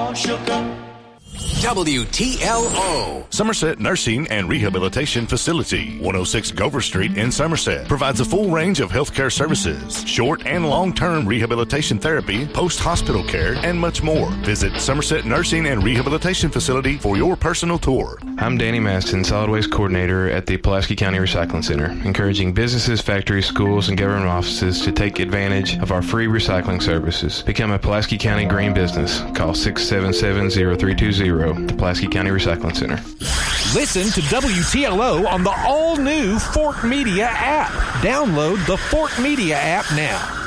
all shook up. WTLO. Somerset Nursing and Rehabilitation Facility, 106 Gover Street in Somerset, provides a full range of healthcare services, short and long-term rehabilitation therapy, post-hospital care, and much more. Visit Somerset Nursing and Rehabilitation Facility for your personal tour. I'm Danny Maston, Solid Waste Coordinator at the Pulaski County Recycling Center, encouraging businesses, factories, schools, and government offices to take advantage of our free recycling services. Become a Pulaski County green business. Call 677-0320. The Pulaski County Recycling Center. Listen to WTLO on the all-new Fort Media app. Download the Fort Media app now.